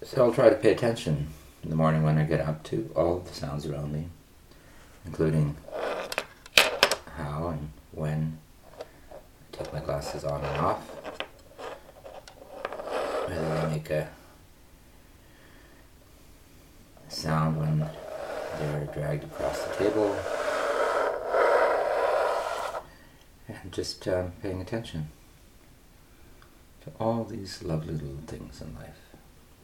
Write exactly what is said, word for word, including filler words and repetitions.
So I'll try to pay attention in the morning when I get up to all of the sounds around me, including how and when I take my glasses on and off, whether they make a sound when they're dragged across the table, and just um, paying attention to all these lovely little things in life.